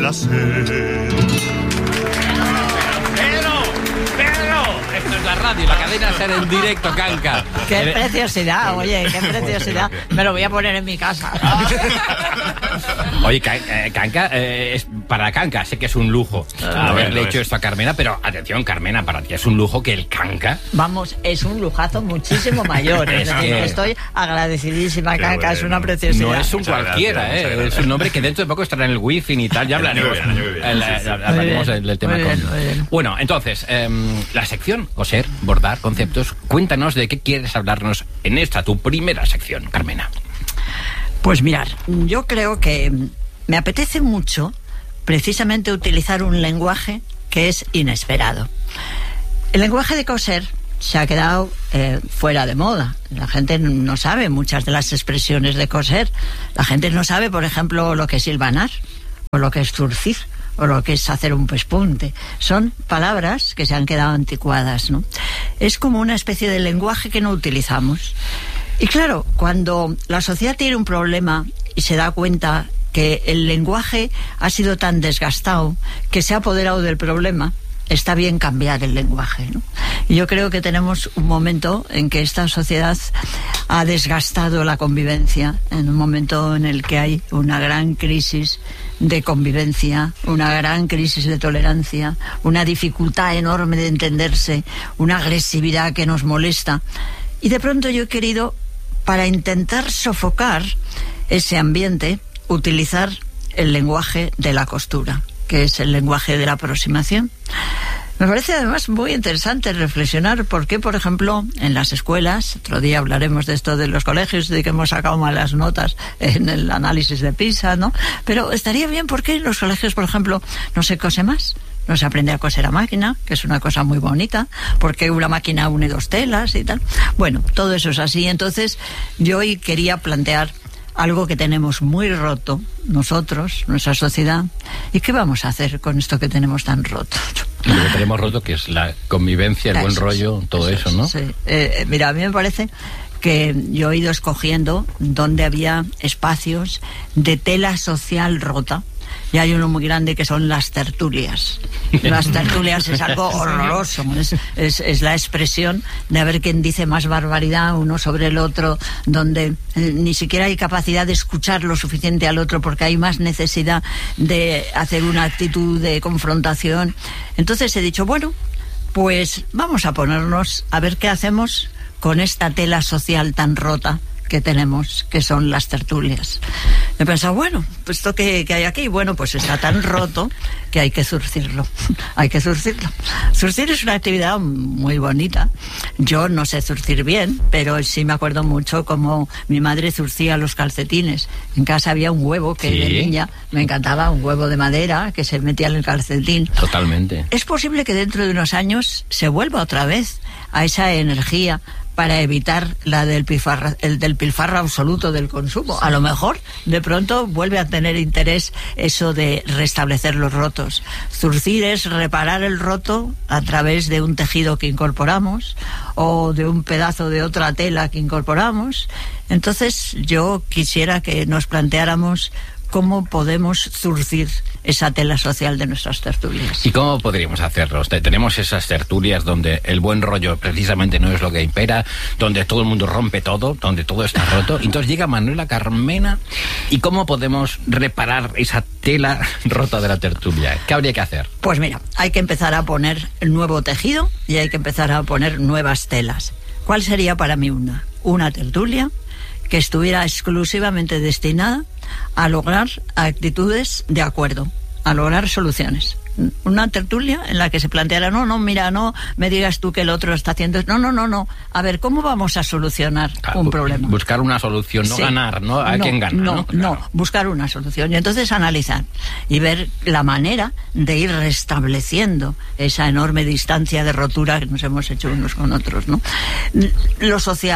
placer. Esto es la radio, la cadena SER en directo, Kanka. Qué preciosidad, oye, qué preciosidad. Me lo voy a poner en mi casa. Oye, Kanka, para Kanka sé que es un lujo haberle hecho esto a Carmena, pero atención, Carmena, para ti es un lujo que el Kanka... Vamos, es un lujazo muchísimo mayor. Es que estoy agradecidísima, Kanka, es una preciosidad. No es un cualquiera, es un nombre que dentro de poco estará en el wifi y tal, ya hablaremos. Hablaremos del tema. Bueno, entonces, la sección, coser, bordar, conceptos, cuéntanos de qué quieres hablarnos en esta, tu primera sección, Carmena. Pues mirar, yo creo que me apetece mucho precisamente utilizar un lenguaje que es inesperado. El lenguaje de coser se ha quedado fuera de moda. La gente no sabe muchas de las expresiones de coser. La gente no sabe, por ejemplo, lo que es hilvanar, o lo que es zurcir, o lo que es hacer un pespunte. Son palabras que se han quedado anticuadas, ¿no? Es como una especie de lenguaje que no utilizamos. Y claro, cuando la sociedad tiene un problema y se da cuenta que el lenguaje ha sido tan desgastado que se ha apoderado del problema, está bien cambiar el lenguaje, ¿no? Y yo creo que tenemos un momento en que esta sociedad ha desgastado la convivencia, en un momento en el que hay una gran crisis de convivencia, una gran crisis de tolerancia, una dificultad enorme de entenderse, una agresividad que nos molesta. Y de pronto yo he querido, para intentar sofocar ese ambiente, utilizar el lenguaje de la costura, que es el lenguaje de la aproximación. Me parece además muy interesante reflexionar por qué, por ejemplo, en las escuelas, otro día hablaremos de esto de los colegios, de que hemos sacado malas notas en el análisis de PISA, ¿no? Pero estaría bien, ¿por qué en los colegios, por ejemplo, no se cose más? No se aprende a coser a máquina, que es una cosa muy bonita, porque una máquina une dos telas y tal. Bueno, todo eso es así. Entonces, yo hoy quería plantear algo que tenemos muy roto nosotros, nuestra sociedad. ¿Y qué vamos a hacer con esto que tenemos tan roto? Lo que tenemos roto, que es la convivencia, el buen rollo, todo eso, ¿no? Sí. Mira, a mí me parece que yo he ido escogiendo donde había espacios de tela social rota. Y hay uno muy grande que son las tertulias. Las tertulias es algo horroroso. Es la expresión de a ver quién dice más barbaridad uno sobre el otro, donde ni siquiera hay capacidad de escuchar lo suficiente al otro porque hay más necesidad de hacer una actitud de confrontación. Entonces he dicho, bueno, pues vamos a ponernos a ver qué hacemos con esta tela social tan rota que tenemos, que son las tertulias. He pensado, bueno, pues esto que hay aquí, bueno, pues está tan roto que hay que zurcirlo. Hay que zurcirlo. Zurcir es una actividad muy bonita. Yo no sé zurcir bien, pero sí me acuerdo mucho como mi madre zurcía los calcetines. En casa había un huevo que de niña me encantaba, un huevo de madera que se metía en el calcetín. Totalmente. Es posible que dentro de unos años se vuelva otra vez a esa energía para evitar el despilfarro absoluto del consumo. A lo mejor, de pronto, vuelve a tener interés eso de restablecer los rotos. Zurcir es reparar el roto a través de un tejido que incorporamos o de un pedazo de otra tela que incorporamos. Entonces, yo quisiera que nos planteáramos cómo podemos zurcir esa tela social de nuestras tertulias. ¿Y cómo podríamos hacerlo? Tenemos esas tertulias donde el buen rollo precisamente no es lo que impera, donde todo el mundo rompe todo, donde todo está roto. Entonces llega Manuela Carmena, ¿y cómo podemos reparar esa tela rota de la tertulia? ¿Qué habría que hacer? Pues mira, hay que empezar a poner nuevo tejido y hay que empezar a poner nuevas telas. ¿Cuál sería para mí una tertulia que estuviera exclusivamente destinada a lograr actitudes de acuerdo, a lograr soluciones? Una tertulia en la que se planteara, no, mira, no me digas tú que el otro está haciendo... No. A ver, ¿cómo vamos a solucionar un problema? Buscar una solución, no ganar, ¿no? Hay quien gana, ¿no? Buscar una solución. Y entonces analizar y ver la manera de ir restableciendo esa enorme distancia de rotura que nos hemos hecho unos con otros, ¿no? Lo social.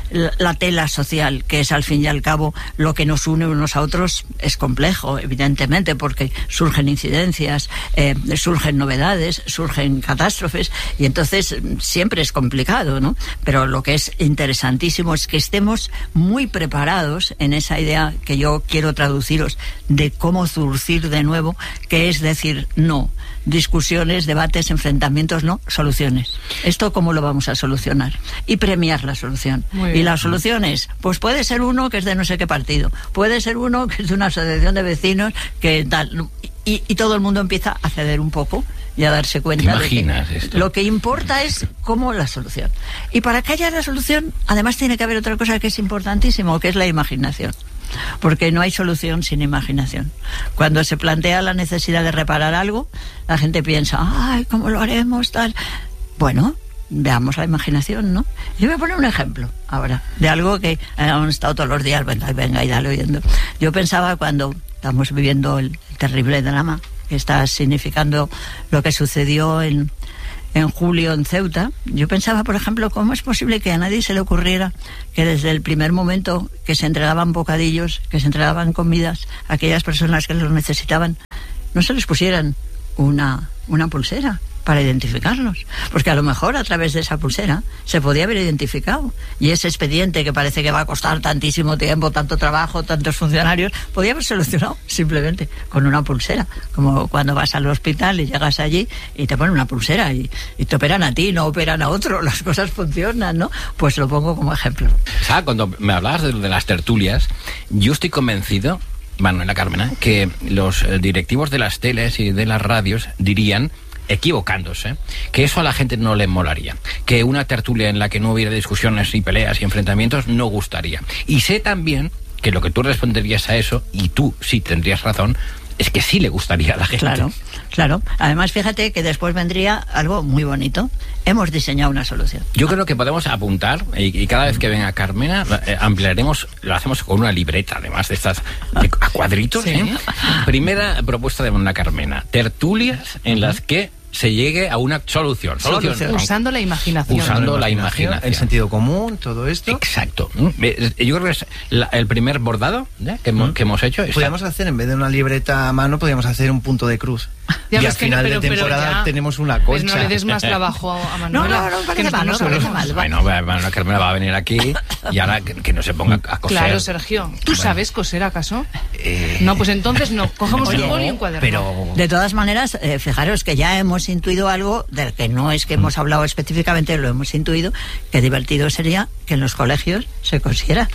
la tela social, que es al fin y al cabo lo que nos une unos a otros. Es complejo, evidentemente, porque surgen incidencias, surgen novedades, surgen catástrofes, y entonces siempre es complicado, ¿no? Pero lo que es interesantísimo es que estemos muy preparados en esa idea que yo quiero traduciros de cómo zurcir de nuevo, que es decir, no. Discusiones, debates, enfrentamientos, no, soluciones. ¿Esto cómo lo vamos a solucionar? Y premiar la solución. Y la solución es, pues puede ser uno que es de no sé qué partido, puede ser uno que es de una asociación de vecinos, que tal, y todo el mundo empieza a ceder un poco y a darse cuenta de que esto? Lo que importa es cómo la solución. Y para que haya la solución, además tiene que haber otra cosa que es importantísimo, que es la imaginación. Porque no hay solución sin imaginación. Cuando se plantea la necesidad de reparar algo, la gente piensa, ay, ¿cómo lo haremos? Tal. Bueno, veamos la imaginación, ¿no? Yo voy a poner un ejemplo ahora de algo que hemos estado todos los días, venga y dale oyendo. Yo pensaba, cuando estamos viviendo el terrible drama que está significando lo que sucedió en julio en Ceuta, yo pensaba, por ejemplo, cómo es posible que a nadie se le ocurriera que desde el primer momento que se entregaban bocadillos, que se entregaban comidas a aquellas personas que los necesitaban, no se les pusieran una pulsera para identificarlos, porque a lo mejor a través de esa pulsera se podía haber identificado, y ese expediente que parece que va a costar tantísimo tiempo, tanto trabajo, tantos funcionarios, podía haber solucionado simplemente con una pulsera, como cuando vas al hospital y llegas allí y te ponen una pulsera y te operan a ti, no operan a otro, las cosas funcionan, ¿no? Pues lo pongo como ejemplo. ¿Sabes? Cuando me hablabas de las tertulias, yo estoy convencido, Manuela Carmena, que los directivos de las teles y de las radios dirían, equivocándose, que eso a la gente no le molaría, que una tertulia en la que no hubiera discusiones y peleas y enfrentamientos no gustaría. Y sé también que lo que tú responderías a eso, y tú sí tendrías razón, es que sí le gustaría a la gente. Claro. Además, fíjate que después vendría algo muy bonito. Hemos diseñado una solución. Yo creo que podemos apuntar, y cada vez que venga Carmena, ampliaremos, lo hacemos con una libreta, además de estas a cuadritos. Sí. Primera propuesta de Manuela Carmena: tertulias en las que se llegue a una solución. Usando la imaginación. Usando la imaginación. El sentido común, todo esto. Exacto. Yo creo que es el primer bordado que hemos hecho. Podríamos hacer, en vez de una libreta a mano, podríamos hacer un punto de cruz. Ya y al final de temporada tenemos una concha. Pues no le des más trabajo a Manuela. No parece mal. Bueno, Manuela Carmena va a venir aquí y ahora que no se ponga a coser. Claro, Sergio. ¿Tú sabes coser, acaso? No, pues entonces no. Cogemos un boli y un cuaderno. Pero... De todas maneras, fijaros que ya hemos intuido algo del que no es que hemos hablado específicamente, lo hemos intuido, que divertido sería que en los colegios se cosiera.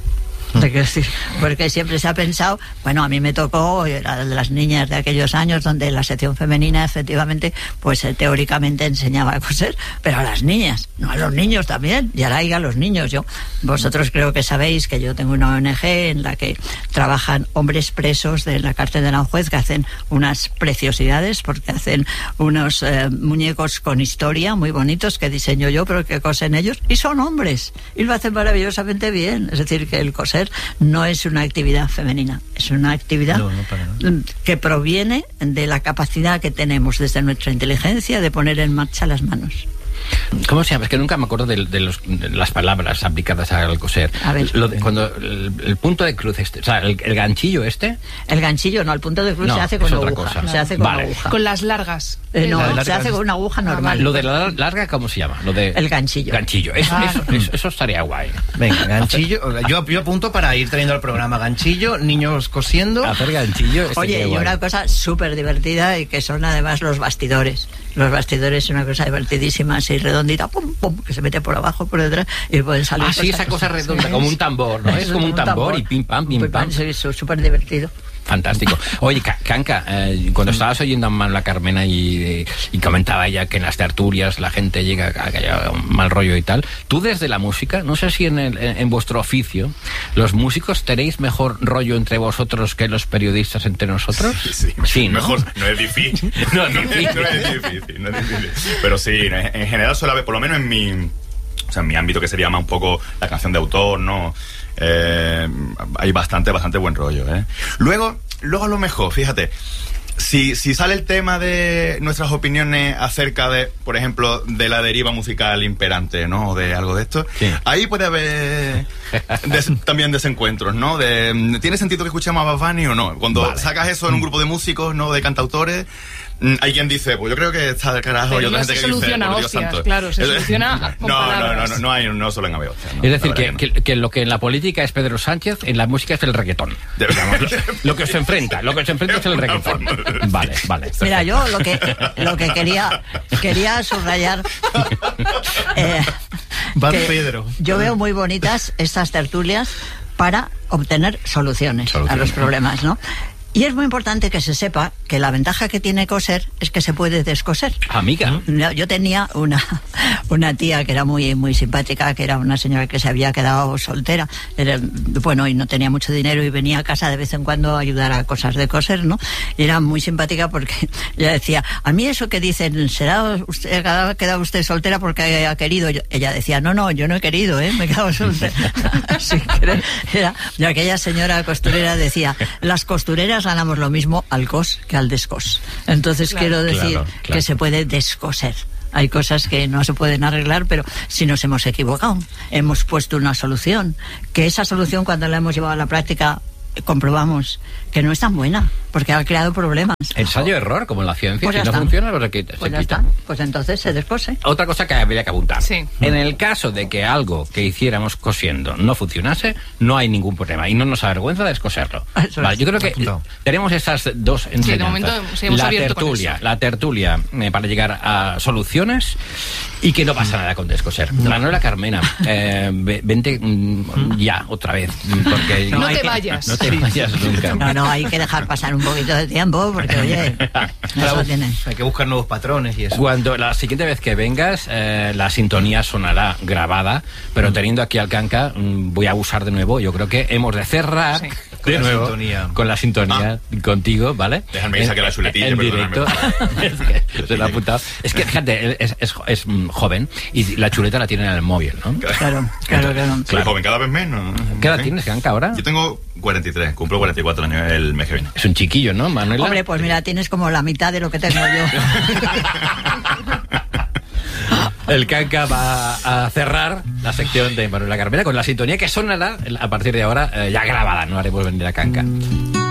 Porque siempre se ha pensado, bueno, a mí me tocó, era de las niñas de aquellos años donde la sección femenina efectivamente, pues teóricamente enseñaba a coser, pero a las niñas, no a los niños también, y ahora hay a los niños. Vosotros creo que sabéis que yo tengo una ONG en la que trabajan hombres presos de la cárcel de Aranjuez, que hacen unas preciosidades, porque hacen unos muñecos con historia muy bonitos que diseño yo, pero que cosen ellos, y son hombres, y lo hacen maravillosamente bien. Es decir, que el coser no es una actividad femenina, es una actividad que proviene de la capacidad que tenemos desde nuestra inteligencia de poner en marcha las manos. ¿Cómo se llama? Es que nunca me acuerdo de las palabras aplicadas al coser. A ver. Cuando el punto de cruz o sea, el ganchillo este. El ganchillo no, el punto de cruz se hace con otra aguja. Cosa. Se hace con aguja. Con las largas. Se hace con una aguja normal. Lo de la larga, ¿cómo se llama? El ganchillo. Ganchillo. Eso estaría guay. Venga, ganchillo. Yo apunto para ir trayendo al programa ganchillo, niños cosiendo. Hacer ganchillo. Oye, y una cosa súper divertida, y que son además los bastidores. Los bastidores es una cosa divertidísima, así redondita, pum, pum, que se mete por abajo, por detrás, y pueden salir. Sí, esa cosa redonda, como un tambor, ¿no? Es como un tambor y pim pam, pim pam. Es súper divertido. Fantástico. Oye, Canca, cuando estabas oyendo a Manuela Carmena y comentaba ella que en las tertulias la gente llega a que haya un mal rollo y tal, tú desde la música, no sé si en vuestro oficio, los músicos tenéis mejor rollo entre vosotros que los periodistas entre nosotros. Sí, ¿no? Mejor, no es difícil. No es difícil. Pero sí, en general suele haber, por lo menos en mi ámbito, que sería más un poco la canción de autor, ¿no? Hay bastante buen rollo, ¿eh? Luego a lo mejor, fíjate, Si sale el tema de nuestras opiniones acerca de, por ejemplo, de la deriva musical imperante, ¿no? O de algo de esto, sí. Ahí puede haber también desencuentros, ¿no? ¿Tiene sentido que escuchemos a Bad Bunny o no? Cuando sacas eso en un grupo de músicos, ¿no? De cantautores, hay quien dice, pues yo creo que está del carajo, y otra gente que dice, por Dios santo. Claro, se soluciona con palabras. No suelen haber hostias, ¿no? Es decir, que lo que en la política es Pedro Sánchez, en la música es el reggaetón. Lo que os enfrenta es el reggaetón. Vale. Mira, yo lo que quería subrayar Pedro. Yo veo muy bonitas estas tertulias para obtener soluciones a los problemas, ¿no? Y es muy importante que se sepa que la ventaja que tiene coser es que se puede descoser. Amiga. Yo tenía una tía que era muy muy simpática, que era una señora que se había quedado soltera, y no tenía mucho dinero y venía a casa de vez en cuando a ayudar a cosas de coser, ¿no? Y era muy simpática porque ella decía, a mí eso que dicen, ha quedado usted soltera porque ha querido. Ella decía, no, yo no he querido, me he quedado soltera. Sin querer. Y aquella señora costurera decía, las costureras ganamos lo mismo al cos que al descos. Entonces quiero decir que se puede descoser. Hay cosas que no se pueden arreglar, pero si nos hemos equivocado, hemos puesto una solución, que esa solución cuando la hemos llevado a la práctica comprobamos que no es tan buena, porque ha creado problemas. Ensayo-error, como en la ciencia. Pues si no está. Funciona, pues se ya quita. está. Pues entonces se descose. Otra cosa que habría que apuntar. Sí. En el caso de que algo que hiciéramos cosiendo no funcionase, no hay ningún problema y no nos avergüenza descoserlo. Vale, yo creo que tenemos esas dos enseñanzas. Sí, de momento sí hemos abierto con eso. La tertulia para llegar a soluciones y que no pasa nada con descoser. Manuela Carmena, vente ya otra vez, porque no te vayas. No te vayas nunca. No, hay que dejar pasar un poquito de tiempo, porque oye, eso tiene. Hay que buscar nuevos patrones y eso. Cuando la siguiente vez que vengas, la sintonía sonará grabada, pero teniendo aquí al Canca, voy a abusar de nuevo. Yo creo que hemos de cerrar de nuevo con la sintonía contigo, ¿vale? Déjame que saque la chuletilla. En directo. Es que se lo he apuntado. Es que, fíjate, es joven y la chuleta la tiene en el móvil, ¿no? Claro. Soy joven, cada vez menos. ¿Qué edad tienes, Canca, ahora? Yo tengo 43, cumplo 44 años el mes que viene. Es un chiquillo, ¿no, Manuela? Hombre, pues mira, tienes como la mitad de lo que tengo yo. El Canca va a cerrar la sección de Manuela Carmena con la sintonía que sonará a partir de ahora ya grabada. No haremos venir a Canca.